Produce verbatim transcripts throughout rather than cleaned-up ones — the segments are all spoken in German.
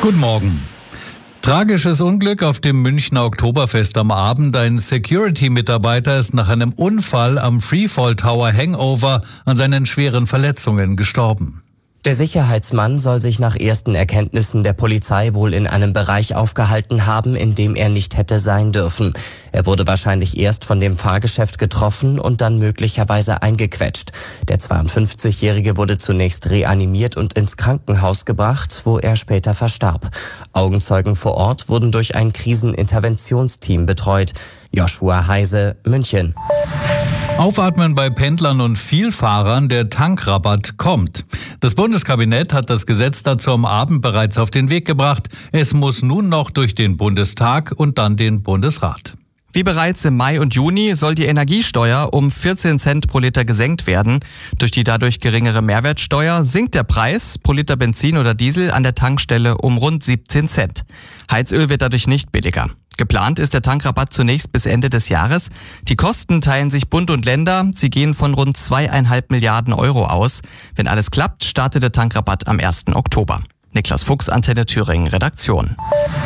Guten Morgen. Tragisches Unglück auf dem Münchner Oktoberfest am Abend. Ein Security-Mitarbeiter ist nach einem Unfall am Freefall Tower Hangover an seinen schweren Verletzungen gestorben. Der Sicherheitsmann soll sich nach ersten Erkenntnissen der Polizei wohl in einem Bereich aufgehalten haben, in dem er nicht hätte sein dürfen. Er wurde wahrscheinlich erst von dem Fahrgeschäft getroffen und dann möglicherweise eingequetscht. Der zweiundfünfzigjährige wurde zunächst reanimiert und ins Krankenhaus gebracht, wo er später verstarb. Augenzeugen vor Ort wurden durch ein Kriseninterventionsteam betreut. Joshua Heise, München. Aufatmen bei Pendlern und Vielfahrern, der Tankrabatt kommt. Das Bundeskabinett hat das Gesetz dazu am Abend bereits auf den Weg gebracht. Es muss nun noch durch den Bundestag und dann den Bundesrat. Wie bereits im Mai und Juni soll die Energiesteuer um vierzehn Cent pro Liter gesenkt werden. Durch die dadurch geringere Mehrwertsteuer sinkt der Preis pro Liter Benzin oder Diesel an der Tankstelle um rund siebzehn Cent. Heizöl wird dadurch nicht billiger. Geplant ist der Tankrabatt zunächst bis Ende des Jahres. Die Kosten teilen sich Bund und Länder. Sie gehen von rund zweieinhalb Milliarden Euro aus. Wenn alles klappt, startet der Tankrabatt am ersten Oktober. Niklas Fuchs, Antenne Thüringen, Redaktion.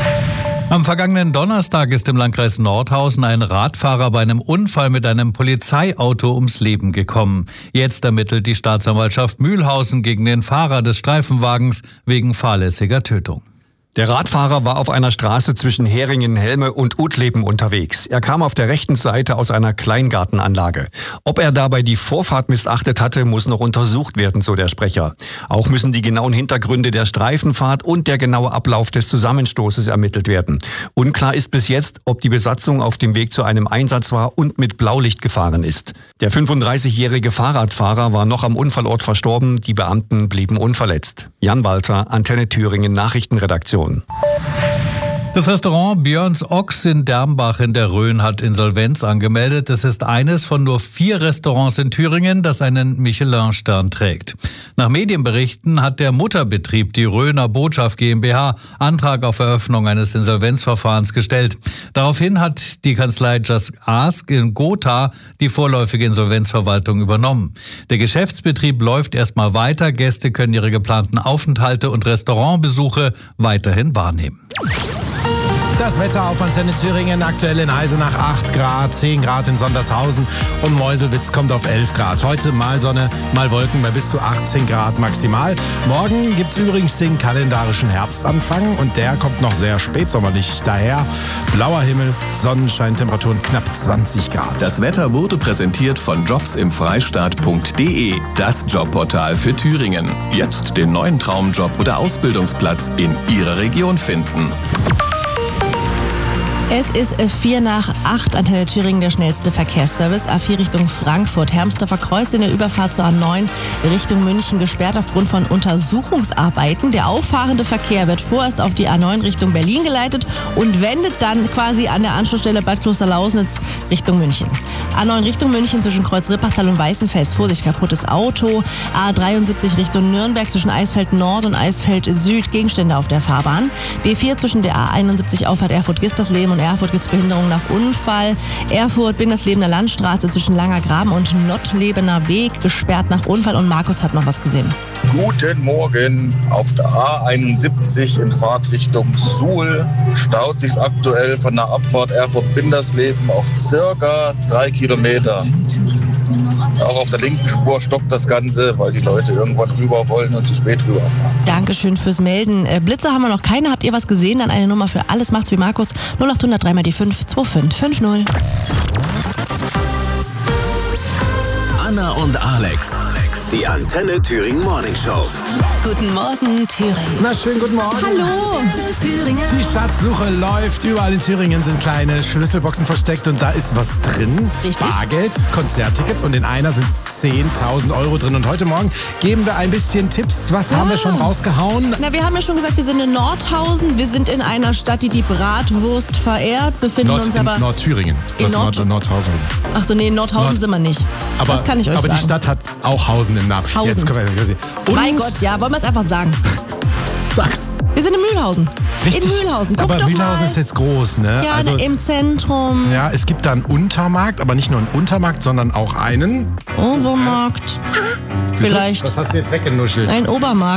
Am vergangenen Donnerstag ist im Landkreis Nordhausen ein Radfahrer bei einem Unfall mit einem Polizeiauto ums Leben gekommen. Jetzt ermittelt die Staatsanwaltschaft Mühlhausen gegen den Fahrer des Streifenwagens wegen fahrlässiger Tötung. Der Radfahrer war auf einer Straße zwischen Heringen, Helme und Utleben unterwegs. Er kam auf der rechten Seite aus einer Kleingartenanlage. Ob er dabei die Vorfahrt missachtet hatte, muss noch untersucht werden, so der Sprecher. Auch müssen die genauen Hintergründe der Streifenfahrt und der genaue Ablauf des Zusammenstoßes ermittelt werden. Unklar ist bis jetzt, ob die Besatzung auf dem Weg zu einem Einsatz war und mit Blaulicht gefahren ist. Der fünfunddreißigjährige Fahrradfahrer war noch am Unfallort verstorben. Die Beamten blieben unverletzt. Jan Walter, Antenne Thüringen, Nachrichtenredaktion. Das Restaurant Björns Ochs in Dermbach in der Rhön hat Insolvenz angemeldet. Es ist eines von nur vier Restaurants in Thüringen, das einen Michelin-Stern trägt. Nach Medienberichten hat der Mutterbetrieb, die Rhöner Botschaft GmbH, Antrag auf Eröffnung eines Insolvenzverfahrens gestellt. Daraufhin hat die Kanzlei Just Ask in Gotha die vorläufige Insolvenzverwaltung übernommen. Der Geschäftsbetrieb läuft erstmal weiter. Gäste können ihre geplanten Aufenthalte und Restaurantbesuche weiterhin wahrnehmen. Das Wetter auf Antenne Thüringen, aktuell in Eisenach acht Grad, zehn Grad in Sondershausen und Meuselwitz kommt auf elf Grad. Heute mal Sonne, mal Wolken bei bis zu achtzehn Grad maximal. Morgen gibt's übrigens den kalendarischen Herbstanfang und der kommt noch sehr spätsommerlich daher. Blauer Himmel, Sonnenschein, Temperaturen knapp zwanzig Grad. Das Wetter wurde präsentiert von jobs im freistaat punkt de, das Jobportal für Thüringen. Jetzt den neuen Traumjob oder Ausbildungsplatz in Ihrer Region finden. Es ist vier nach acht, Antenne Thüringen, der schnellste Verkehrsservice. A vier Richtung Frankfurt, Hermsdorfer Kreuz in der Überfahrt zur A neun Richtung München gesperrt aufgrund von Untersuchungsarbeiten. Der auffahrende Verkehr wird vorerst auf die A neun Richtung Berlin geleitet und wendet dann quasi an der Anschlussstelle Bad Klosterlausnitz Richtung München. A neun Richtung München zwischen Kreuz Rippachtal und Weißenfels, Vorsicht, kaputtes Auto. A dreiundsiebzig Richtung Nürnberg zwischen Eisfeld Nord und Eisfeld Süd, Gegenstände auf der Fahrbahn. B vier zwischen der A einundsiebzig Auffahrt Erfurt-Gispersleben und Erfurt gibt es Behinderung nach Unfall. Erfurt, Binderslebener Landstraße zwischen Langer Graben und Nottlebener Weg gesperrt nach Unfall. Und Markus hat noch was gesehen. Guten Morgen. Auf der A einundsiebzig in Fahrtrichtung Suhl staut sich aktuell von der Abfahrt Erfurt-Bindersleben auf circa drei Kilometer. Auch auf der linken Spur stockt das Ganze, weil die Leute irgendwann rüber wollen und zu spät rüberfahren. Dankeschön fürs Melden. Äh, Blitze haben wir noch keine. Habt ihr was gesehen? Dann eine Nummer für alles macht's wie Markus. null acht hundert drei mal die fünf zwei fünf fünf null. Anna und Alex. Die Antenne Thüringen Morning Show. Guten Morgen, Thüringen. Na, schönen guten Morgen. Hallo. Die Schatzsuche läuft. Überall in Thüringen sind kleine Schlüsselboxen versteckt und da ist was drin. Richtig. Bargeld, Konzerttickets und in einer sind zehntausend Euro drin. Und heute Morgen geben wir ein bisschen Tipps. Was haben Ah. wir schon rausgehauen? Na, wir haben ja schon gesagt, wir sind in Nordhausen. Wir sind in einer Stadt, die die Bratwurst verehrt. Befinden Nord, uns in aber... Nordthüringen. In Das ist Nord- Nord Nordhausen. Ach so, nee, in Nordhausen Nord- sind wir nicht. Aber, das kann ich euch aber sagen. die Stadt hat auch Hausen im Namen. Hausen. Jetzt können wir, und Mein Gott, ja, wollen wir es einfach sagen. sag's. Wir sind in Mühlhausen. Richtig. In Mühlhausen. Guck aber doch Mühlhausen mal. ist jetzt groß, ne? Ja, also, im Zentrum. ja, es gibt da einen Untermarkt, aber nicht nur einen Untermarkt, sondern auch einen Obermarkt. Vielleicht. Was hast du jetzt weggenuschelt? Ein Obermarkt.